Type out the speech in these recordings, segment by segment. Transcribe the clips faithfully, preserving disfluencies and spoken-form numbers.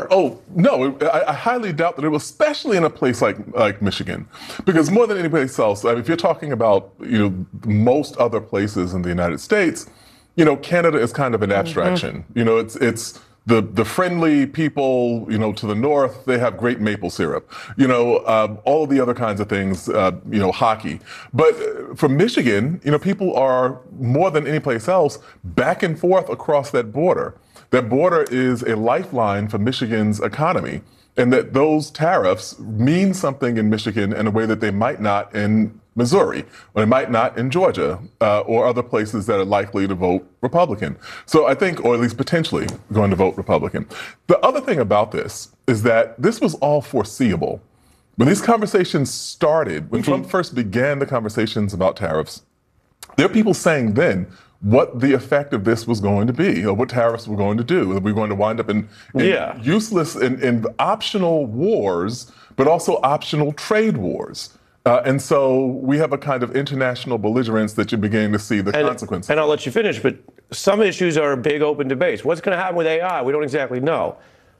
Oh, no, I, I highly doubt that it was, especially in a place like like Michigan. Because more than any place else, I mean, if you're talking about, you know, most other places in the United States, you know, Canada is kind of an abstraction. Mm-hmm. You know, it's it's the the friendly people, you know, to the north, they have great maple syrup. You know, um, all of the other kinds of things, uh, you know, hockey. But for Michigan, you know, people are, more than any place else, back and forth across that border. That border is a lifeline for Michigan's economy, and that those tariffs mean something in Michigan in a way that they might not in Missouri, or they might not in Georgia, uh, or other places that are likely to vote Republican. So I think, or at least potentially going to vote Republican. The other thing about this is that this was all foreseeable. When these conversations started, when mm-hmm. Trump first began the conversations about tariffs, there are people saying then what the effect of this was going to be, or what tariffs were going to do. We're going to wind up in, in yeah. useless and in, in optional wars, but also optional trade wars. Uh, and so we have a kind of international belligerence that you're beginning to see the and, consequences. And I'll let you finish, but some issues are big open debates. What's going to happen with A I? We don't exactly know.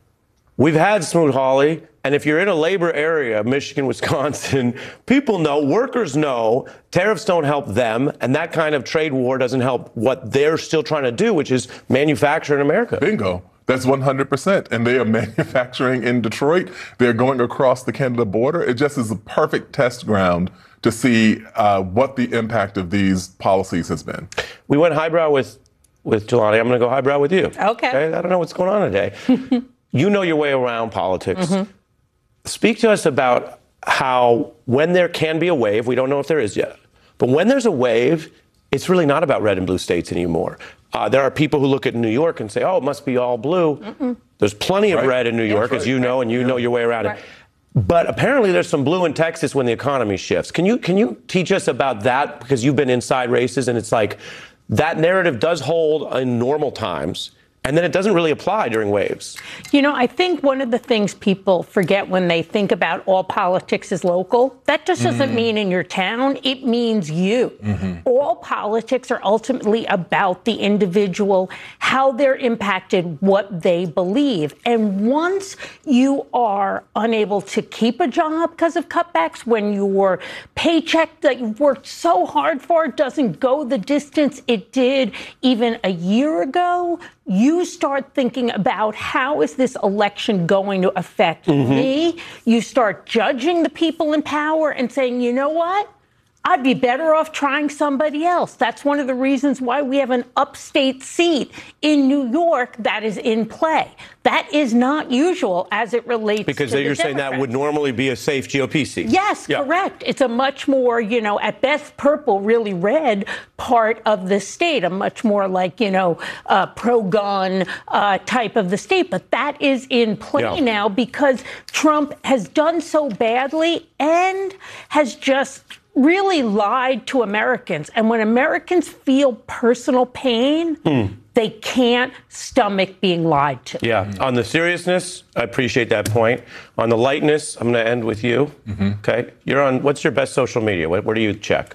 We've had Smoot-Hawley, and if you're in a labor area, Michigan, Wisconsin, people know, workers know, tariffs don't help them, and that kind of trade war doesn't help what they're still trying to do, which is manufacture in America. Bingo. That's one hundred percent. And they are manufacturing in Detroit. They're going across the Canada border. It just is a perfect test ground to see uh, what the impact of these policies has been. We went highbrow with, with Jelani. I'm going to go highbrow with you. Okay. okay. I don't know what's going on today. You know your way around politics. Mm-hmm. Speak to us about how, when there can be a wave, we don't know if there is yet, but when there's a wave, it's really not about red and blue states anymore. Uh, there are people who look at New York and say, oh, it must be all blue. Mm-mm. There's plenty of right. red in New York, right. as you know, and you right. know your way around right. it. But apparently there's some blue in Texas when the economy shifts. Can you can you teach us about that? Because you've been inside races, and it's like that narrative does hold in normal times, and then it doesn't really apply during waves. You know, I think one of the things people forget when they think about all politics is local, that just doesn't mm-hmm. mean in your town. It means you. Mm-hmm. All politics are ultimately about the individual, how they're impacted, what they believe. And once you are unable to keep a job because of cutbacks, when your paycheck that you've worked so hard for doesn't go the distance it did even a year ago, you start thinking about how is this election going to affect mm-hmm. me? You start judging the people in power and saying, you know what? I'd be better off trying somebody else. That's one of the reasons why we have an upstate seat in New York that is in play. That is not usual as it relates because to the you're Democrats. saying that would normally be a safe G O P seat. Yes, yeah. correct. It's a much more, you know, at best purple, really red part of the state, a much more like, you know, uh, pro-gun uh, type of the state. But that is in play yeah. now because Trump has done so badly and has just really lied to Americans. And when Americans feel personal pain, mm. they can't stomach being lied to. Yeah. On the seriousness, I appreciate that point. On the lightness, I'm going to end with you. Mm-hmm. Okay. You're on, what's your best social media? Where, where do you check?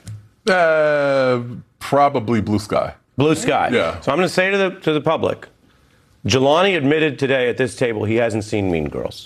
Uh, probably Blue Sky. Blue Sky. Yeah. So I'm going to say to the to the public, Jelani admitted today at this table he hasn't seen Mean Girls.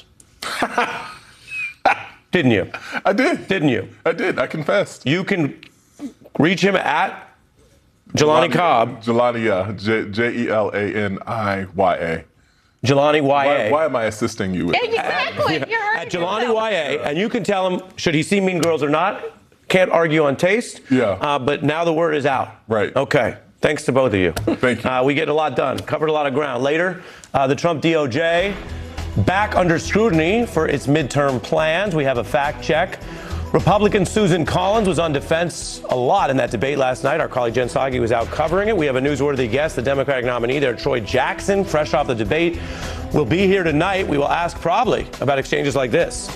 Didn't you? I did. Didn't you? I did. I confessed. You can reach him at Jelani Cobb. Jelani, yeah. J- J E L A N I Y A. Jelani Y A. Why, why am I assisting you with yeah, exactly. At, yeah, at Jelani Y A, and you can tell him, should he see Mean Girls or not? Can't argue on taste. Yeah. Uh, but now the word is out. Right. Okay. Thanks to both of you. Thank you. Uh, we get a lot done. Covered a lot of ground. Later, uh, the Trump D O J back under scrutiny for its midterm plans. We have a fact check. Republican Susan Collins was on defense a lot in that debate last night. Our colleague Jen Psaki was out covering it. We have a newsworthy guest, the Democratic nominee there, Troy Jackson, fresh off the debate, will be here tonight. We will ask probably about exchanges like this.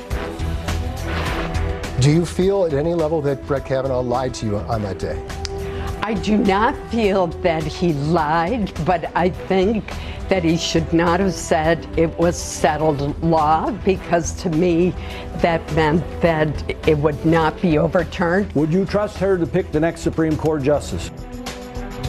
Do you feel at any level that Brett Kavanaugh lied to you on that day? I do not feel that he lied, but I think that he should not have said it was settled law, because to me that meant that it would not be overturned. Would you trust her to pick the next Supreme Court justice?